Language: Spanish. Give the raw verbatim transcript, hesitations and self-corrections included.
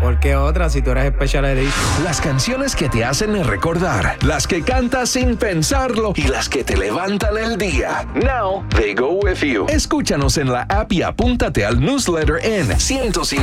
¿Por qué otra si tú eres Special Edition? Las canciones que te hacen recordar, las que cantas sin pensarlo y las que te levantan el día. Now they go with you. Escúchanos en la app y apúntate al newsletter en ciento cinco